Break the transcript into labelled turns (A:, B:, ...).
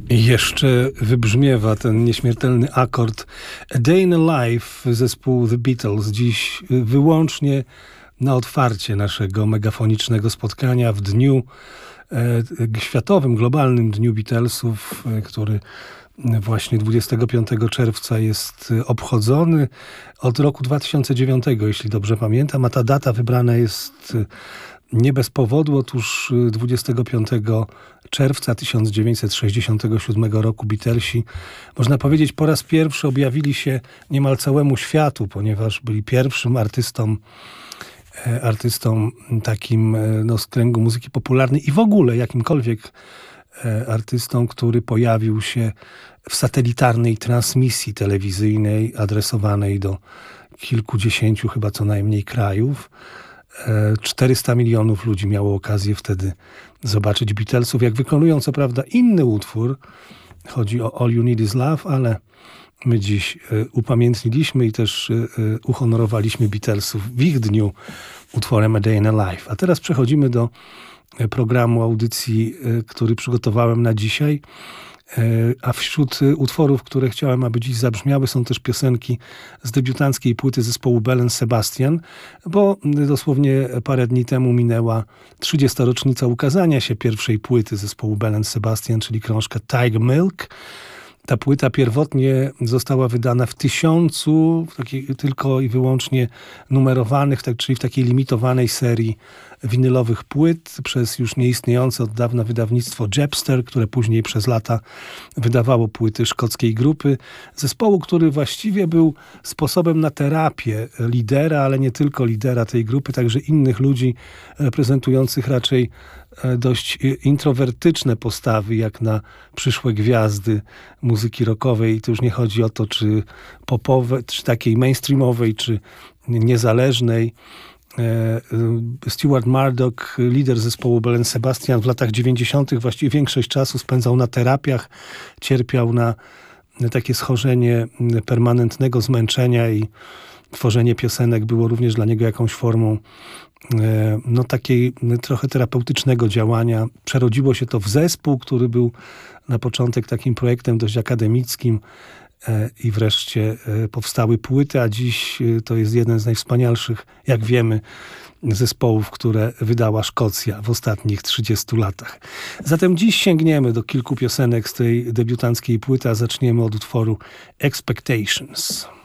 A: I jeszcze wybrzmiewa ten nieśmiertelny akord A Day in a Life zespołu The Beatles. Dziś wyłącznie na otwarcie naszego megafonicznego spotkania w dniu światowym, globalnym Dniu Beatlesów, który właśnie 25 czerwca jest obchodzony od roku 2009, jeśli dobrze pamiętam, a ta data wybrana jest nie bez powodu. Otóż 25 czerwca 1967 roku Beatlesi, można powiedzieć, po raz pierwszy objawili się niemal całemu światu, ponieważ byli pierwszym artystą takim z kręgu muzyki popularnej i w ogóle jakimkolwiek artystą, który pojawił się w satelitarnej transmisji telewizyjnej adresowanej do kilkudziesięciu chyba co najmniej krajów. 400 milionów ludzi miało okazję wtedy zobaczyć Beatlesów, jak wykonują co prawda inny utwór. Chodzi o All You Need Is Love, ale my dziś upamiętniliśmy i też uhonorowaliśmy Beatlesów w ich dniu utworem A Day in a Life. A teraz przechodzimy do programu audycji, który przygotowałem na dzisiaj. A wśród utworów, które chciałem, aby dziś zabrzmiały, są też piosenki z debiutanckiej płyty zespołu Belle & Sebastian, bo dosłownie parę dni temu minęła 30. rocznica ukazania się pierwszej płyty zespołu Belle & Sebastian, czyli krążka Tiger Milk. Ta płyta pierwotnie została wydana w 1000 tylko i wyłącznie numerowanych, czyli w takiej limitowanej serii winylowych płyt przez już nieistniejące od dawna wydawnictwo Jepster, które później przez lata wydawało płyty szkockiej grupy. Zespołu, który właściwie był sposobem na terapię lidera, ale nie tylko lidera tej grupy, także innych ludzi reprezentujących raczej dość introwertyczne postawy, jak na przyszłe gwiazdy muzyki rockowej. I to już nie chodzi o to, czy popowej, czy takiej mainstreamowej, czy niezależnej. Stuart Murdoch, lider zespołu Belle & Sebastian, w latach 90. właściwie większość czasu spędzał na terapiach, cierpiał na takie schorzenie permanentnego zmęczenia i tworzenie piosenek było również dla niego jakąś formą takiej trochę terapeutycznego działania. Przerodziło się to w zespół, który był na początek takim projektem dość akademickim i wreszcie powstały płyty, a dziś to jest jeden z najwspanialszych, jak wiemy, zespołów, które wydała Szkocja w ostatnich 30 latach. Zatem dziś sięgniemy do kilku piosenek z tej debiutanckiej płyty, a zaczniemy od utworu Expectations.